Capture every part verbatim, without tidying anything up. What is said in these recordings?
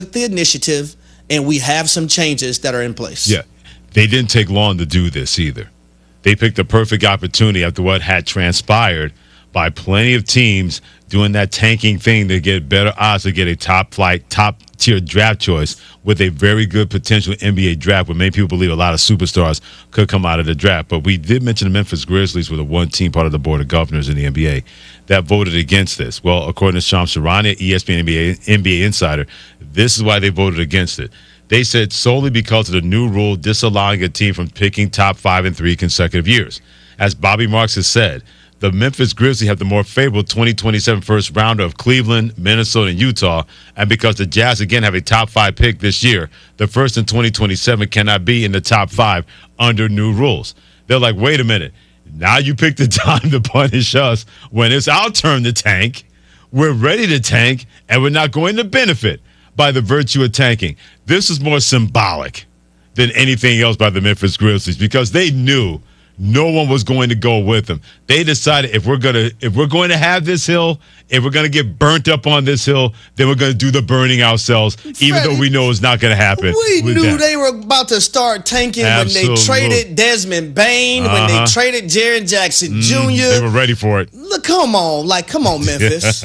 the initiative, and we have some changes that are in place. Yeah, they didn't take long to do this either. They picked the perfect opportunity after what had transpired by plenty of teams doing that tanking thing to get better odds to get a top flight, top tier draft choice with a very good potential N B A draft where many people believe a lot of superstars could come out of the draft. But we did mention the Memphis Grizzlies were the one team part of the Board of Governors in the N B A that voted against this. Well, according to Shams Charania, E S P N N B A, N B A Insider, this is why they voted against it. They said solely because of the new rule disallowing a team from picking top five in three consecutive years. As Bobby Marks has said, the Memphis Grizzlies have the more favorable twenty twenty-seven first rounder of Cleveland, Minnesota, and Utah. And because the Jazz, again, have a top five pick this year, the first in twenty twenty-seven cannot be in the top five under new rules. They're like, wait a minute. Now you pick the time to punish us when it's our turn to tank. We're ready to tank, and we're not going to benefit by the virtue of tanking. This is more symbolic than anything else by the Memphis Grizzlies because they knew no one was going to go with them. They decided if we're gonna if we're going to have this hill, if we're going to get burnt up on this hill, then we're going to do the burning ourselves, even Freddie, though we know it's not going to happen. We knew that. they were about to start tanking Absolutely. when they traded Desmond Bain, uh-huh. when they traded Jaren Jackson mm, Junior They were ready for it. Look, come on, like, come on, Memphis.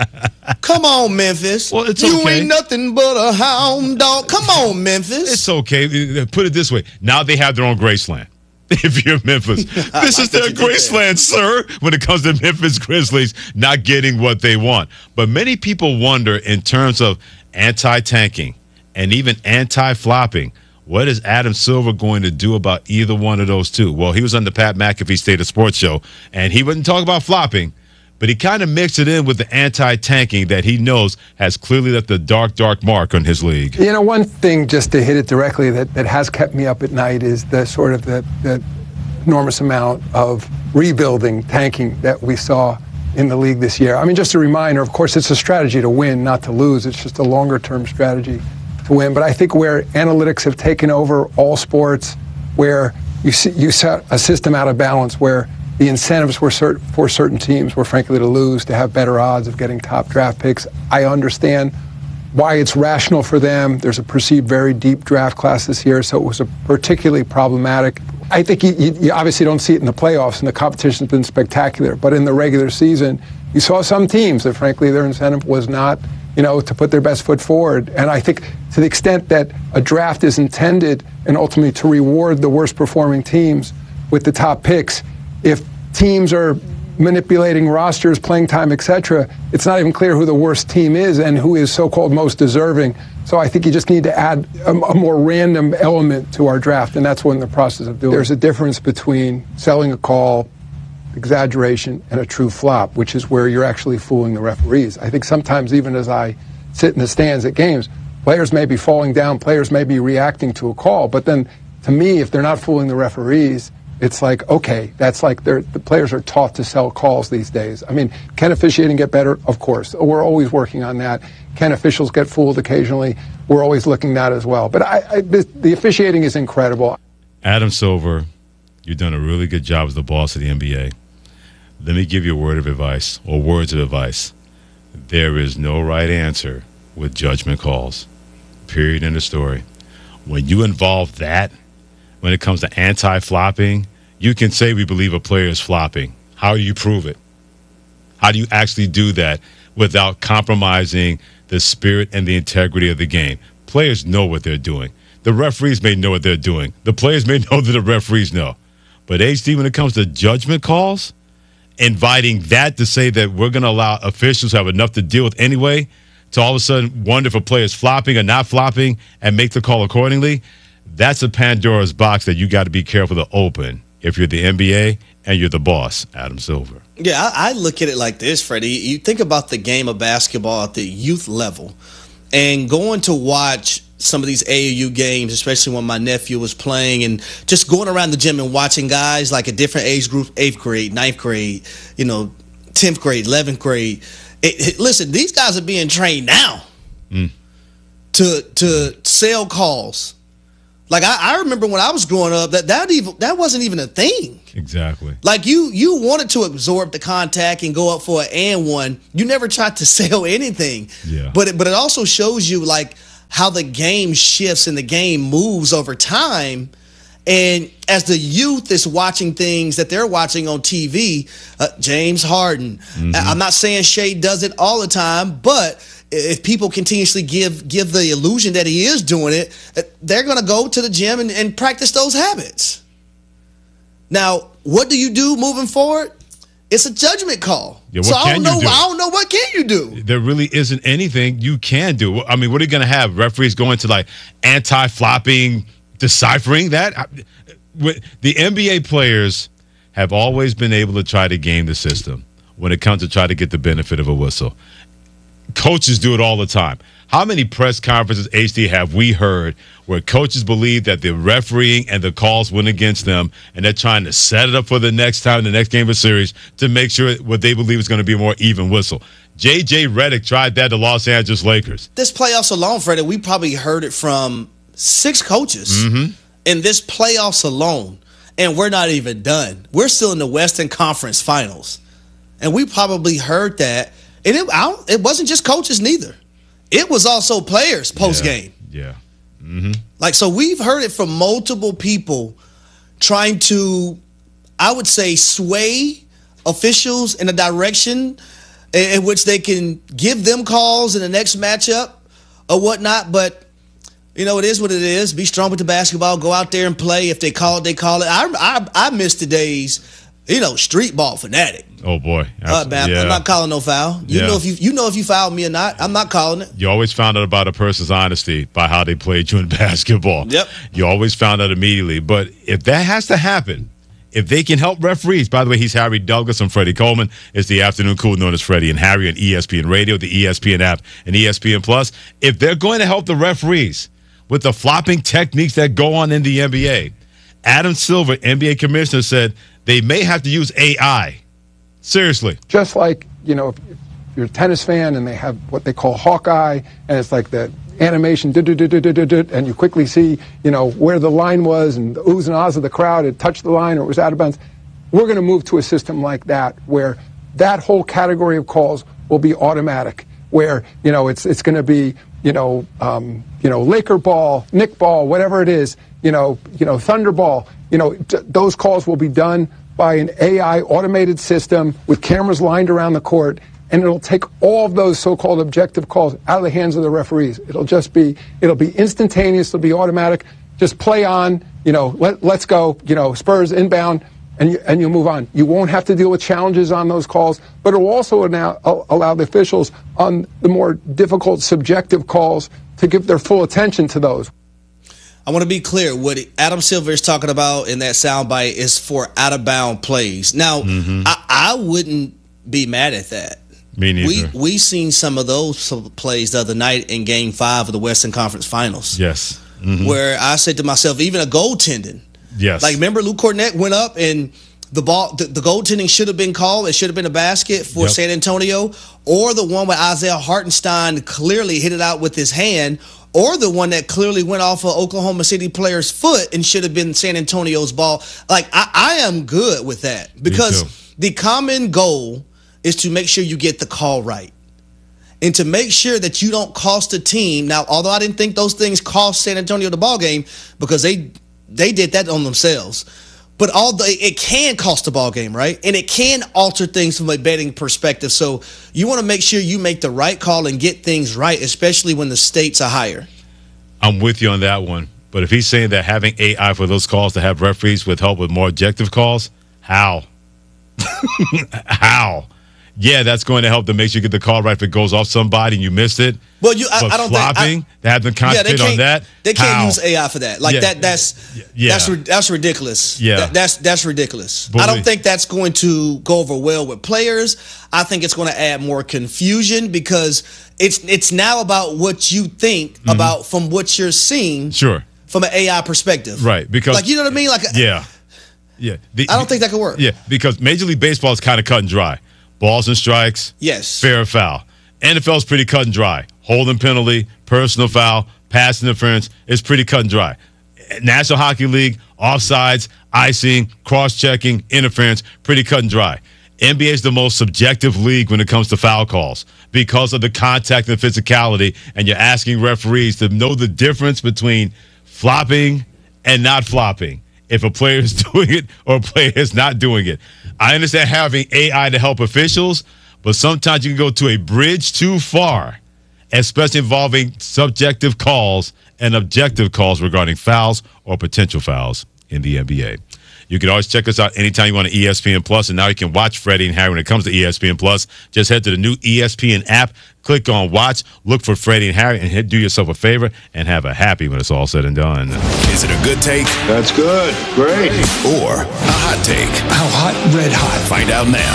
Come on, Memphis. Well, it's you okay. ain't nothing but a hound dog. Come on, Memphis. It's okay. Put it this way. Now they have their own Graceland. If you're Memphis, this is their Graceland, sir, when it comes to Memphis Grizzlies not getting what they want. But many people wonder in terms of anti-tanking and even anti-flopping, what is Adam Silver going to do about either one of those two? Well, he was on the Pat McAfee State of Sports show, and he wouldn't talk about flopping, but he kind of mixed it in with the anti-tanking that he knows has clearly left a dark, dark mark on his league. You know, one thing, just to hit it directly, that, that has kept me up at night is the sort of the, the enormous amount of rebuilding, tanking that we saw in the league this year. I mean, just a reminder, of course, it's a strategy to win, not to lose. It's just a longer-term strategy to win. But I think where analytics have taken over all sports, where you, see, you set a system out of balance, where the incentives were cert- for certain teams were frankly to lose, to have better odds of getting top draft picks. I understand why it's rational for them. There's a perceived very deep draft class this year, so it was a particularly problematic. I think you, you obviously don't see it in the playoffs, and the competition's been spectacular. But in the regular season, you saw some teams that frankly their incentive was not, you know, to put their best foot forward. And I think to the extent that a draft is intended and ultimately to reward the worst performing teams with the top picks, if teams are manipulating rosters, playing time, et cetera, it's not even clear who the worst team is and who is so-called most deserving. So I think you just need to add a, a more random element to our draft, and that's what in the process of doing. There's a difference between selling a call, exaggeration, and a true flop, which is where you're actually fooling the referees. I think sometimes even as I sit in the stands at games, players may be falling down, players may be reacting to a call, but then to me, if they're not fooling the referees, it's like, okay, that's like they're, the players are taught to sell calls these days. I mean, can officiating get better? Of course. We're always working on that. Can officials get fooled occasionally? We're always looking at that as well. But I, I, the, the officiating is incredible. Adam Silver, you've done a really good job as the boss of the N B A. Let me give you a word of advice, or words of advice. There is no right answer with judgment calls. Period. End of story. When you involve that, when it comes to anti-flopping, you can say we believe a player is flopping. How do you prove it? How do you actually do that without compromising the spirit and the integrity of the game? Players know what they're doing. The referees may know what they're doing. The players may know that the referees know. But H D, when it comes to judgment calls, inviting that to say that we're going to allow officials who have enough to deal with anyway to all of a sudden wonder if a player is flopping or not flopping and make the call accordingly, that's a Pandora's box that you got to be careful to open if you're the N B A and you're the boss, Adam Silver. Yeah, I, I look at it like this, Freddie. You think about the game of basketball at the youth level and going to watch some of these A A U games, especially when my nephew was playing, and just going around the gym and watching guys like a different age group, eighth grade, ninth grade, you know, tenth grade, eleventh grade. It, it, listen, these guys are being trained now mm. to to sell calls. Like I, I remember when I was growing up, that that even that wasn't even a thing. Exactly. Like you you wanted to absorb the contact and go up for an and one. You never tried to sell anything. Yeah. But it, but it also shows you like how the game shifts and the game moves over time. And as the youth is watching things that they're watching on T V, uh, James Harden, mm-hmm. I'm not saying Shea does it all the time, but if people continuously give give the illusion that he is doing it, they're going to go to the gym and, and practice those habits. Now, what do you do moving forward? It's a judgment call. Yeah, what so I can don't know. you do? I don't know what can you do. There really isn't anything you can do. I mean, what are you going to have? Referees going to like anti-flopping, deciphering that? The N B A players have always been able to try to game the system when it comes to try to get the benefit of a whistle. Coaches do it all the time. How many press conferences, H D, have we heard where coaches believe that the refereeing and the calls went against them, and they're trying to set it up for the next time, the next game of the series, to make sure what they believe is going to be a more even whistle? J J Redick tried that to Los Angeles Lakers. This playoffs alone, Freddie, we probably heard it from six coaches mm-hmm. in this playoffs alone, and we're not even done. We're still in the Western Conference Finals, and we probably heard that. And it, I don't, it wasn't just coaches neither. It was also players post-game. Yeah. yeah. Mm-hmm. Like, so we've heard it from multiple people trying to, I would say, sway officials in a direction in, in which they can give them calls in the next matchup or whatnot. But, you know, it is what it is. Be strong with the basketball. Go out there and play. If they call it, they call it. I, I, I miss the days, you know, street ball fanatic. Oh boy! Uh, man, yeah. I'm not calling no foul. You yeah. know if you you know if you fouled me or not. I'm not calling it. You always found out about a person's honesty by how they played you in basketball. Yep. You always found out immediately. But if that has to happen, if they can help referees, by the way, he's Harry Douglas and Freddie Coleman. It's the afternoon cool known as Freddie and Harry on E S P N Radio, the E S P N app, and E S P N Plus. If they're going to help the referees with the flopping techniques that go on in the N B A, Adam Silver, N B A commissioner, said they may have to use A I. Seriously. Just like, you know, if you're a tennis fan and they have what they call Hawkeye, and it's like the animation, and you quickly see, you know, where the line was and the oohs and ahs of the crowd had touched the line or it was out of bounds. We're going to move to a system like that where that whole category of calls will be automatic, where, you know, it's it's going to be, you know, um, you know, Laker ball, Nick ball, whatever it is, you know, you know, Thunder ball, you know, t- those calls will be done by an A I automated system with cameras lined around the court, and it'll take all of those so-called objective calls out of the hands of the referees. It'll just be, it'll be instantaneous, it'll be automatic. Just play on, you know, let, let's go, you know, Spurs inbound, and you, and you move on. You won't have to deal with challenges on those calls, but it'll also now allow the officials on the more difficult subjective calls to give their full attention to those. I want to be clear. What Adam Silver is talking about in that soundbite is for out-of-bound plays. Now, mm-hmm. I, I wouldn't be mad at that. Me neither. We we seen some of those plays the other night in Game Five of the Western Conference Finals. Yes. Mm-hmm. Where I said to myself, even a goaltending. Yes. Like, remember, Luke Kornet went up and the ball, the, the goaltending should have been called. It should have been a basket for yep. San Antonio, or the one where Isaiah Hartenstein clearly hit it out with his hand, or the one that clearly went off of Oklahoma City player's foot and should have been San Antonio's ball. Like, I, I am good with that, because the common goal is to make sure you get the call right and to make sure that you don't cost a team. Now, although I didn't think those things cost San Antonio the ball game, because they they did that on themselves. But although it can cost a ball game, right? And it can alter things from a betting perspective. So you want to make sure you make the right call and get things right, especially when the stakes are higher. I'm with you on that one. But if he's saying that having A I for those calls to have referees with help with more objective calls, how? How? Yeah, that's going to help to make sure you get the call right if it goes off somebody and you missed it. Well, you, I, but I don't flopping, think I, they have them concentrate yeah, on that. They can't How? use A I for that. Like yeah. that. That's yeah. that's that's ridiculous. Yeah, that, that's that's ridiculous. But I don't we, think that's going to go over well with players. I think it's going to add more confusion, because it's it's now about what you think mm-hmm. about from what you're seeing. Sure. From an A I perspective, right? Because, like, you know what I mean? Like, yeah, yeah. The, I don't think that could work. Yeah, because Major League Baseball is kind of cut and dry. Balls and strikes, yes, fair or foul. N F L is pretty cut and dry. Holding penalty, personal foul, pass interference is pretty cut and dry. National Hockey League, offsides, icing, cross-checking, interference, pretty cut and dry. N B A is the most subjective league when it comes to foul calls because of the contact and physicality, and you're asking referees to know the difference between flopping and not flopping, if a player is doing it or a player is not doing it. I understand having A I to help officials, but sometimes you can go to a bridge too far, especially involving subjective calls and objective calls regarding fouls or potential fouls in the N B A. You can always check us out anytime you want on E S P N Plus, and now you can watch Freddie and Harry when it comes to E S P N Plus. Just head to the new E S P N app, click on Watch, look for Freddie and Harry, and hit, do yourself a favor and have a happy when it's all said and done. Is it a good take? That's good. Great. Or a hot take? How hot? Red hot. Find out now.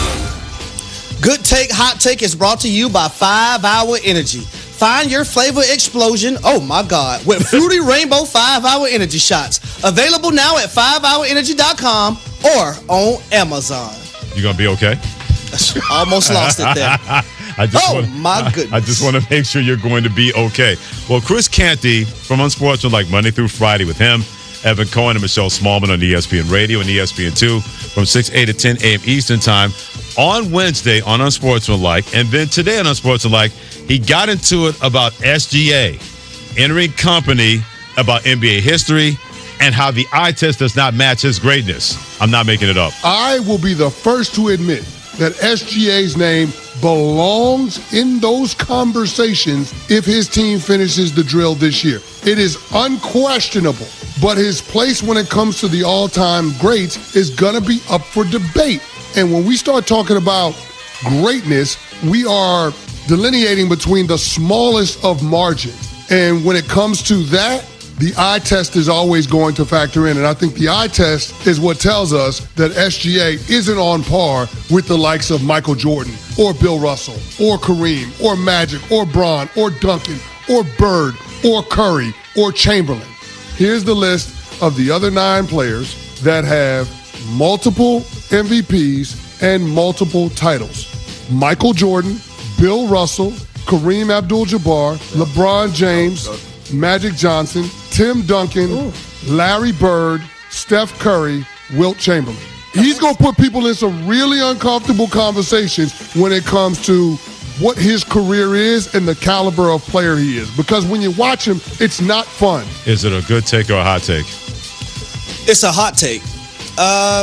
Good Take, Hot Take is brought to you by five hour Energy. Find your flavor explosion, oh my God, with Fruity Rainbow five hour Energy Shots. Available now at five hour energy dot com or on Amazon. You going to be okay? Almost lost it there. I just oh, wanna, my goodness. I just want to make sure you're going to be okay. Well, Chris Canty from Unsportsmanlike Monday through Friday with him, Evan Cohen and Michelle Smallman on E S P N Radio and E S P N two from six a to ten a.m. Eastern Time on Wednesday on Unsportsmanlike. And then today on Unsportsmanlike, he got into it about S G A entering company about N B A history and how the eye test does not match his greatness. I'm not making it up. I will be the first to admit that S G A's name belongs in those conversations if his team finishes the drill this year. It is unquestionable, but his place when it comes to the all-time greats is going to be up for debate. And when we start talking about greatness, we are delineating between the smallest of margins. And when it comes to that, the eye test is always going to factor in. And I think the eye test is what tells us that S G A isn't on par with the likes of Michael Jordan or Bill Russell or Kareem or Magic or Bron or Duncan or Bird or Curry or Chamberlain. Here's the list of the other nine players that have multiple M V Ps and multiple titles. Michael Jordan, Bill Russell, Kareem Abdul-Jabbar, LeBron James, Magic Johnson, Tim Duncan, Ooh. Larry Bird, Steph Curry, Wilt Chamberlain. He's going to put people in some really uncomfortable conversations when it comes to what his career is and the caliber of player he is. Because when you watch him, it's not fun. Is it a good take or a hot take? It's a hot take. Uh,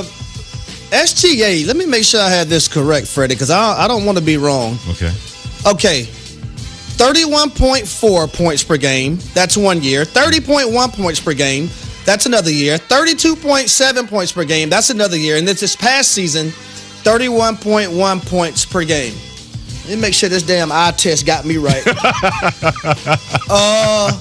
S G A, let me make sure I had this correct, Freddie, because I, I don't want to be wrong. Okay. Okay. thirty-one point four points per game, that's one year. thirty point one points per game, that's another year. thirty-two point seven points per game, that's another year. And then this past season, thirty-one point one points per game. Let me make sure this damn eye test got me right. uh,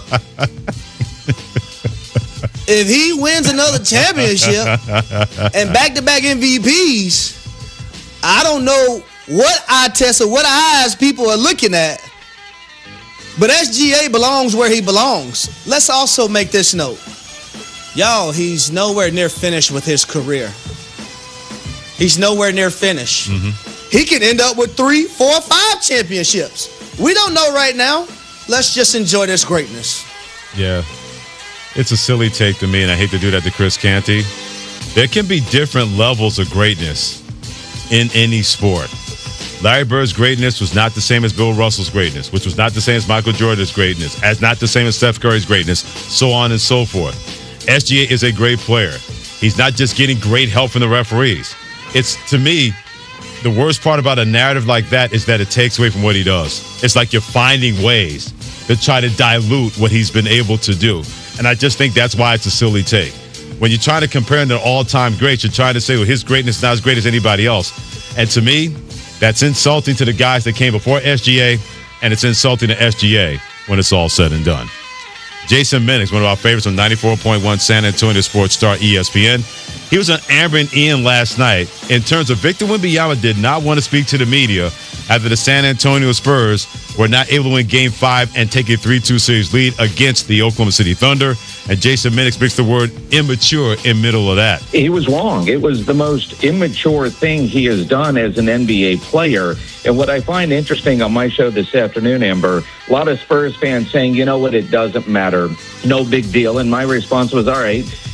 if he wins another championship and back-to-back M V Ps, I don't know what eye test or what eyes people are looking at. But S G A belongs where he belongs. Let's also make this note. Y'all, he's nowhere near finished with his career. He's nowhere near finished. Mm-hmm. He can end up with three, four, five championships. We don't know right now. Let's just enjoy this greatness. Yeah. It's a silly take to me, and I hate to do that to Chris Canty. There can be different levels of greatness in any sport. Larry Bird's greatness was not the same as Bill Russell's greatness, which was not the same as Michael Jordan's greatness, as not the same as Steph Curry's greatness, so on and so forth. S G A is a great player. He's not just getting great help from the referees. It's, to me, the worst part about a narrative like that is that it takes away from what he does. It's like you're finding ways to try to dilute what he's been able to do. And I just think that's why it's a silly take. When you're trying to compare him to all-time greats, you're trying to say, well, his greatness is not as great as anybody else. And to me, that's insulting to the guys that came before S G A, and it's insulting to S G A when it's all said and done. Jason Minix, one of our favorites on ninety-four point one San Antonio Sports Star E S P N. He was on Amber and Ian last night. In terms of Victor Wembanyama did not want to speak to the media after the San Antonio Spurs were not able to win Game five and take a three two series lead against the Oklahoma City Thunder. And Jason Minix picks the word immature in middle of that. He was wrong. It was the most immature thing he has done as an N B A player. And what I find interesting on my show this afternoon, Amber, a lot of Spurs fans saying, you know what, it doesn't matter. No big deal. And my response was, all right,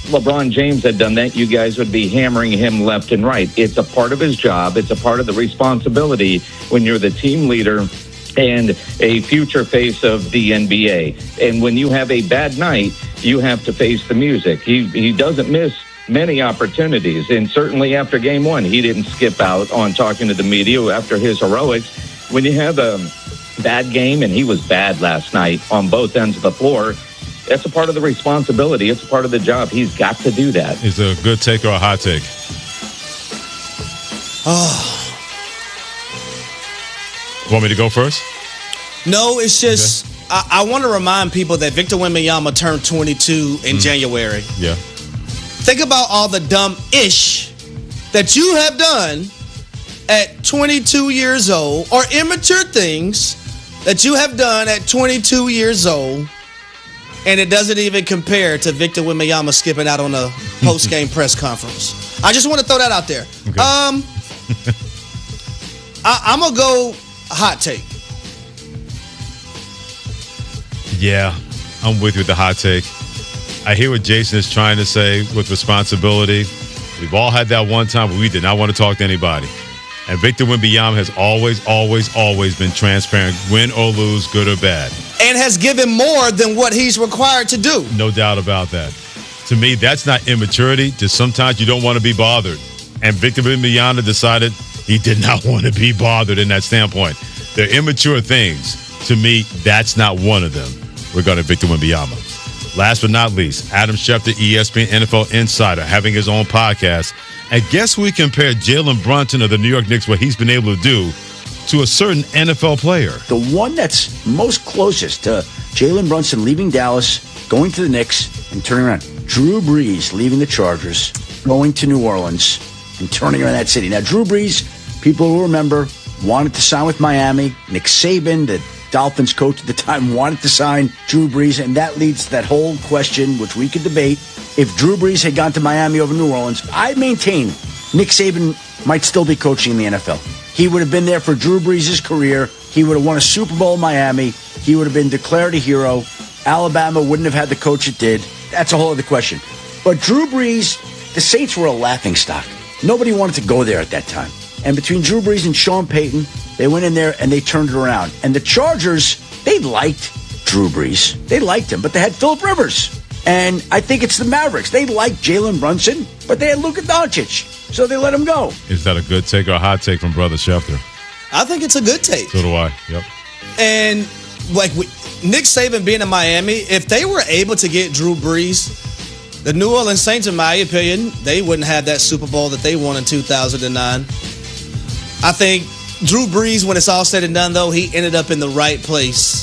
LeBron James had done that, you guys would be hammering him left and right. It's a part of his job. It's a part of the responsibility when you're the team leader and a future face of the N B A. And when you have a bad night, you have to face the music. He he doesn't miss many opportunities. And certainly after game one, he didn't skip out on talking to the media after his heroics. When you have a bad game, and he was bad last night on both ends of the floor, that's a part of the responsibility. It's a part of the job. He's got to do that. Is it a good take or a hot take? Oh. Want me to go first? No, it's just okay. I, I want to remind people that Victor Wembanyama turned twenty-two in mm. January. Yeah. Think about all the dumb ish that you have done at twenty-two years old, or immature things that you have done at twenty-two years old, and it doesn't even compare to Victor Wembanyama skipping out on a post-game press conference. I just want to throw that out there. Okay. Um, I, I'm going to go hot take. Yeah, I'm with you with the hot take. I hear what Jason is trying to say with responsibility. We've all had that one time where we did not want to talk to anybody. And Victor Wembanyama has always, always, always been transparent, win or lose, good or bad. And has given more than what he's required to do. No doubt about that. To me, that's not immaturity. Just sometimes you don't want to be bothered. And Victor Wembanyama decided he did not want to be bothered in that standpoint. They're immature things. To me, that's not one of them regarding Victor Wembanyama. Last but not least, Adam Schefter, E S P N N F L Insider, having his own podcast. And guess we compare Jalen Brunson of the New York Knicks, what he's been able to do, to a certain N F L player. The one that's most closest to Jalen Brunson leaving Dallas, going to the Knicks, and turning around. Drew Brees leaving the Chargers, going to New Orleans, and turning around that city. Now, Drew Brees, people will remember, wanted to sign with Miami. Nick Saban, the Dolphins coach at the time, wanted to sign Drew Brees, and that leads to that whole question, which we could debate. If Drew Brees had gone to Miami over New Orleans, I maintain Nick Saban might still be coaching in the N F L. He would have been there for Drew Brees' career. He would have won a Super Bowl in Miami. He would have been declared a hero. Alabama wouldn't have had the coach it did. That's a whole other question. But Drew Brees, the Saints were a laughingstock. Nobody wanted to go there at that time. And between Drew Brees and Sean Payton, they went in there and they turned it around. And the Chargers, they liked Drew Brees. They liked him, but they had Phillip Rivers. And I think it's the Mavericks. They liked Jalen Brunson, but they had Luka Doncic, so they let him go. Is that a good take or a hot take from Brother Schefter? I think it's a good take. So do I, yep. And like with Nick Saban being in Miami, if they were able to get Drew Brees, the New Orleans Saints, in my opinion, they wouldn't have that Super Bowl that they won in two thousand nine. I think Drew Brees, when it's all said and done, though, he ended up in the right place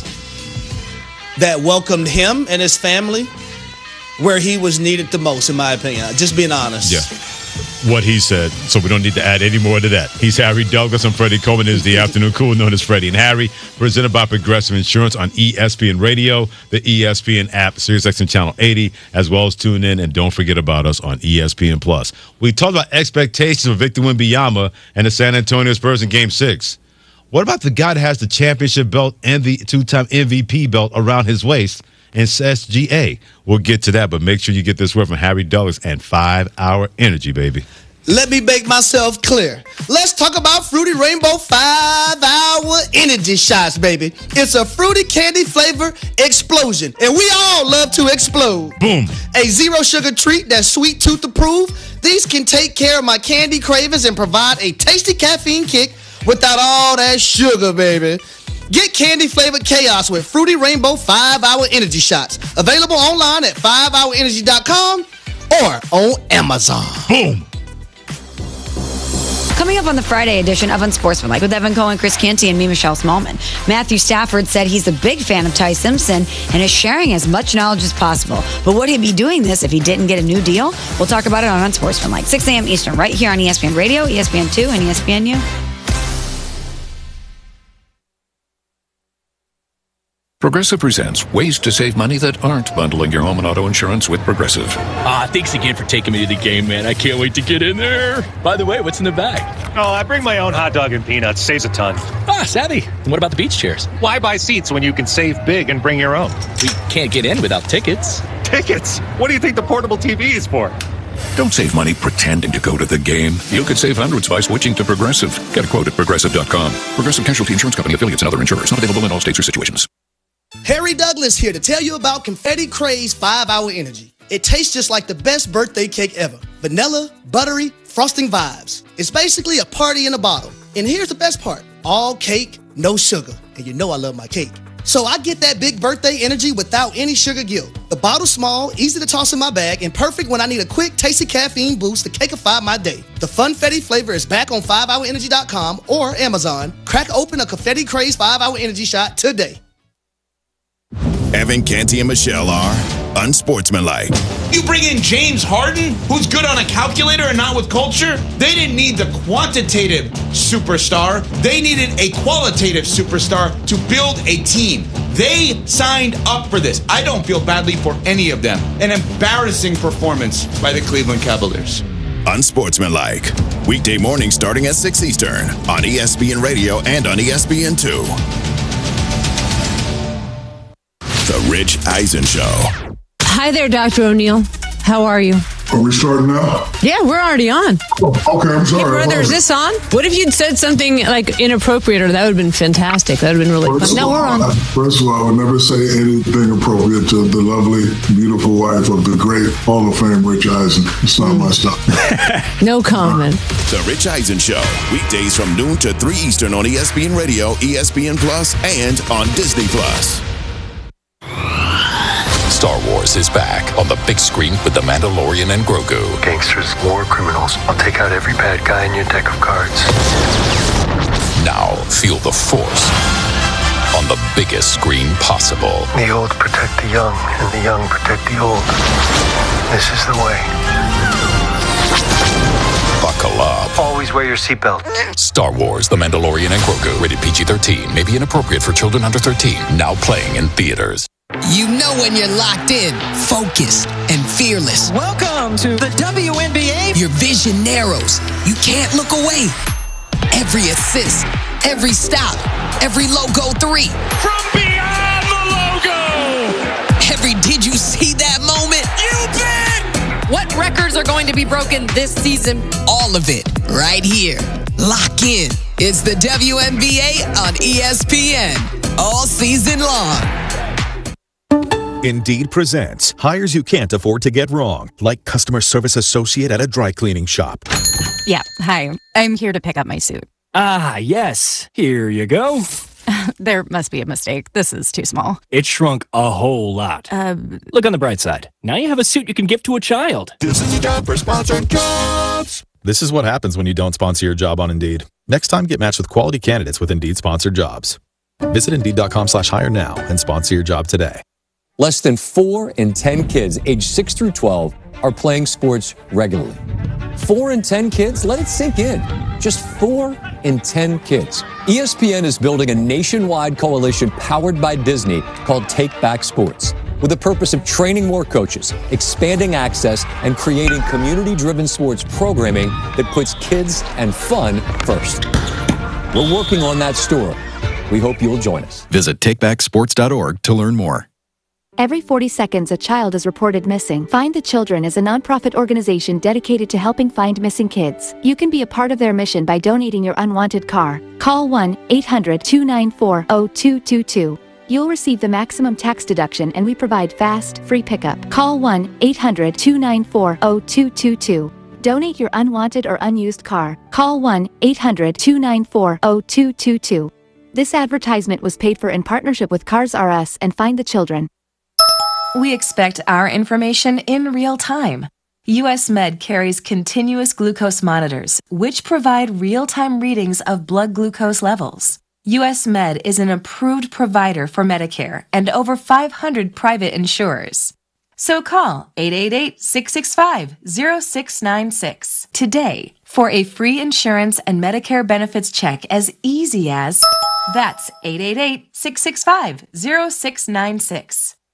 that welcomed him and his family where he was needed the most, in my opinion. Just being honest. Yeah. What he said, so we don't need to add any more to that. He's Harry Douglas. I'm Freddie Coleman. This is the Afternoon Cool, known as Freddie and Harry, presented by Progressive Insurance on E S P N Radio, the E S P N app, SiriusXM Channel eighty, as well as tune in, and don't forget about us on E S P N Plus. We talked about expectations for Victor Wembanyama and the San Antonio Spurs in Game six. What about the guy that has the championship belt and the two-time M V P belt around his waist? And S G A. We'll get to that, but make sure you get this word from Harry Douglas and five hour Energy, baby. Let me make myself clear. Let's talk about Fruity Rainbow five hour Energy shots, baby. It's a fruity candy flavor explosion, and we all love to explode. Boom. A zero sugar treat that's sweet tooth approved. These can take care of my candy cravings and provide a tasty caffeine kick without all that sugar, baby. Get candy-flavored chaos with Fruity Rainbow five hour Energy Shots. Available online at five hour energy dot com or on Amazon. Boom. Coming up on the Friday edition of Unsportsmanlike with Evan Cohen, Chris Canty, and me, Michelle Smallman. Matthew Stafford said he's a big fan of Ty Simpson and is sharing as much knowledge as possible. But would he be doing this if he didn't get a new deal? We'll talk about it on Unsportsmanlike, six a.m. Eastern, right here on E S P N Radio, E S P N two, and E S P N U. Progressive presents ways to save money that aren't bundling your home and auto insurance with Progressive. Ah, thanks again for taking me to the game, man. I can't wait to get in there. By the way, what's in the bag? Oh, I bring my own hot dog and peanuts. Saves a ton. Ah, savvy. And what about the beach chairs? Why buy seats when you can save big and bring your own? We can't get in without tickets. Tickets. What do you think the portable T V is for? Don't save money pretending to go to the game. You could save hundreds by switching to Progressive. Get a quote at Progressive dot com. Progressive Casualty Insurance Company, affiliates, and other insurers. Not available in all states or situations. Harry Douglas here to tell you about Confetti Craze five hour Energy. It tastes just like the best birthday cake ever. Vanilla, buttery, frosting vibes. It's basically a party in a bottle. And here's the best part. All cake, no sugar. And you know I love my cake. So I get that big birthday energy without any sugar guilt. The bottle's small, easy to toss in my bag, and perfect when I need a quick, tasty caffeine boost to cakeify my day. The Funfetti flavor is back on five hour energy dot com or Amazon. Crack open a Confetti Craze five hour Energy shot today. Evan, Canty, and Michelle are unsportsmanlike. You bring in James Harden, who's good on a calculator and not with culture? They didn't need the quantitative superstar. They needed a qualitative superstar to build a team. They signed up for this. I don't feel badly for any of them. An embarrassing performance by the Cleveland Cavaliers. Unsportsmanlike. Weekday morning starting at six Eastern on E S P N Radio and on E S P N two. The Rich Eisen Show. Hi there, Doctor O'Neill. How are you? Are we starting now? Yeah, we're already on. Oh, okay, I'm sorry. Hey, brother, is this on? What if you'd said something like inappropriate, or that would have been fantastic? That would have been really fun. No, we're on. First of all, I would never say anything appropriate to the lovely, beautiful wife of the great Hall of Fame Rich Eisen. It's not mm. my stuff. No comment. The Rich Eisen Show. Weekdays from noon to three Eastern on E S P N Radio, E S P N Plus, and on Disney Plus. Star Wars is back on the big screen with The Mandalorian and Grogu. Gangsters, war criminals. I'll take out every bad guy in your deck of cards. Now feel the Force on the biggest screen possible. The old protect the young, and the young protect the old. This is the way. Buckle up. Always wear your seatbelt. Star Wars, The Mandalorian and Grogu. Rated P G thirteen. May be inappropriate for children under thirteen. Now playing in theaters. You know when you're locked in, focused, and fearless. Welcome to the W N B A. Your vision narrows. You can't look away. Every assist, every stop, every logo three. From beyond the logo. Every did you see that moment? You bet. What records are going to be broken this season? All of it right here. Lock in. It's the W N B A on E S P N. All season long. Indeed presents hires you can't afford to get wrong, like customer service associate at a dry cleaning shop. Yeah, hi. I'm here to pick up my suit. Ah, yes. Here you go. There must be a mistake. This is too small. It shrunk a whole lot. Uh, Look on the bright side. Now you have a suit you can give to a child. This is a job for sponsored jobs. This is what happens when you don't sponsor your job on Indeed. Next time, get matched with quality candidates with Indeed sponsored jobs. Visit Indeed.com slash hire now and sponsor your job today. Less than four in ten kids aged six through twelve are playing sports regularly. Four in ten kids? Let it sink in. Just four in ten kids. E S P N is building a nationwide coalition powered by Disney called Take Back Sports, with the purpose of training more coaches, expanding access, and creating community-driven sports programming that puts kids and fun first. We're working on that story. We hope you'll join us. Visit take back sports dot org to learn more. Every forty seconds, a child is reported missing. Find the Children is a nonprofit organization dedicated to helping find missing kids. You can be a part of their mission by donating your unwanted car. Call one eight hundred two nine four zero two two two. You'll receive the maximum tax deduction, and we provide fast, free pickup. Call one eight hundred two nine four zero two two two. Donate your unwanted or unused car. Call one eight hundred two nine four zero two two two. This advertisement was paid for in partnership with Cars R Us and Find the Children. We expect our information in real time. U S Med carries continuous glucose monitors, which provide real-time readings of blood glucose levels. U S Med is an approved provider for Medicare and over five hundred private insurers. So call eight eight eight, six six five, zero six nine six today for a free insurance and Medicare benefits check as easy as... That's eight eight eight, six six five, zero six nine six.